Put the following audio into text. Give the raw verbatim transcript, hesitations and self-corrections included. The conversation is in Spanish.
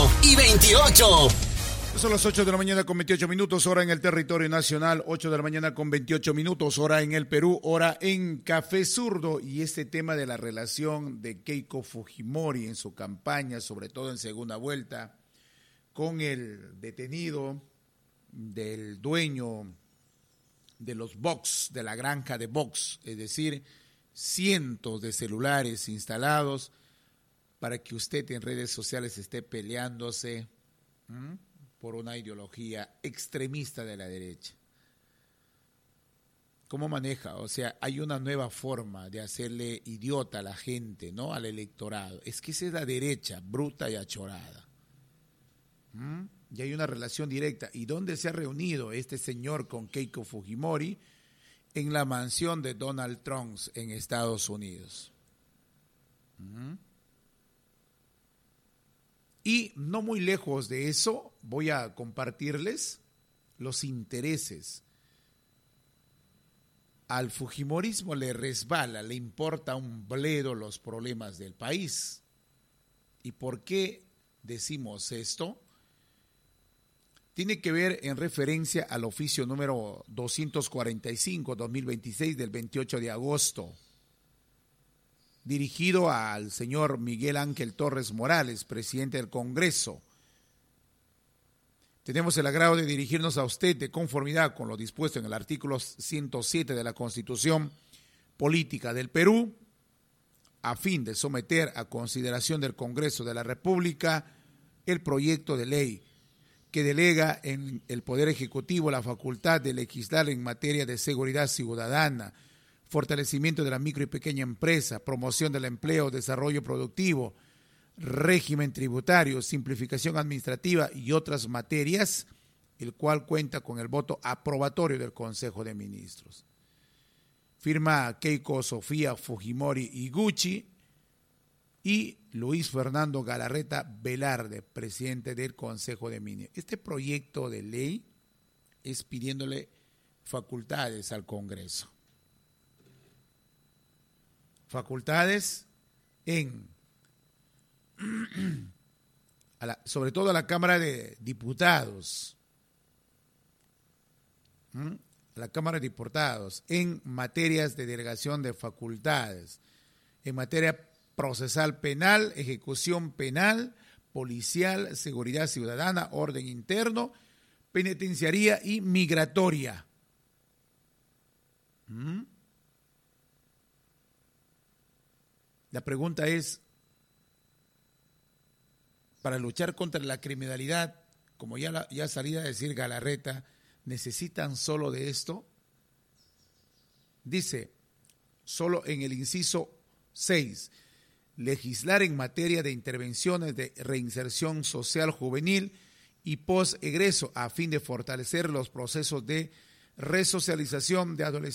y veintiocho. Son las ocho de la mañana con veintiocho minutos, hora en el territorio nacional, ocho de la mañana con veintiocho minutos, hora en el Perú, hora en Café Zurdo. Y este tema de la relación de Keiko Fujimori en su campaña, sobre todo en segunda vuelta, con el detenido del dueño de los Vox, de la granja de Vox, es decir, cientos de celulares instalados para que usted en redes sociales esté peleándose ¿m? por una ideología extremista de la derecha. ¿Cómo maneja? O sea, hay una nueva forma de hacerle idiota a la gente, ¿no? Al electorado. Es que esa es la derecha, bruta y achorada. ¿Mm? Y hay una relación directa. ¿Y dónde se ha reunido este señor con Keiko Fujimori? En la mansión de Donald Trump en Estados Unidos. ¿Mm? Y no muy lejos de eso, voy a compartirles los intereses. Al fujimorismo le resbala, le importa un bledo los problemas del país. ¿Y por qué decimos esto? Tiene que ver en referencia al oficio número doscientos cuarenta y cinco, dos mil veintiséis, del veintiocho de agosto, dirigido al señor Miguel Ángel Torres Morales, presidente del Congreso. Tenemos el agrado de dirigirnos a usted de conformidad con lo dispuesto en el artículo ciento siete de la Constitución Política del Perú, a fin de someter a consideración del Congreso de la República el proyecto de ley que delega en el Poder Ejecutivo la facultad de legislar en materia de seguridad ciudadana, fortalecimiento de la micro y pequeña empresa, promoción del empleo, desarrollo productivo, régimen tributario, simplificación administrativa y otras materias, el cual cuenta con el voto aprobatorio del Consejo de Ministros. Firma Keiko Sofía Fujimori Iguchi y Luis Fernando Galarreta Velarde, presidente del Consejo de Ministros. Este proyecto de ley es pidiéndole facultades al Congreso. Facultades en, a la, sobre todo a la Cámara de Diputados, ¿Mm? a la Cámara de Diputados, en materias de delegación de facultades, en materia procesal penal, ejecución penal, policial, seguridad ciudadana, orden interno, penitenciaría y migratoria. ¿Mm? La pregunta es, para luchar contra la criminalidad, como ya, la, ya salía a decir Galarreta, ¿necesitan solo de esto? Dice, solo en el inciso seis, legislar en materia de intervenciones de reinserción social juvenil y post-egreso a fin de fortalecer los procesos de resocialización de adolescentes